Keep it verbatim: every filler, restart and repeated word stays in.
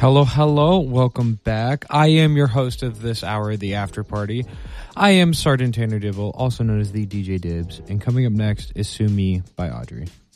Hello, hello. Welcome back. I am your host of this hour, The After Party. I am Sergeant Tanner Dibble, also known as the D J Dibs. And coming up next is Sue Me by Audrey.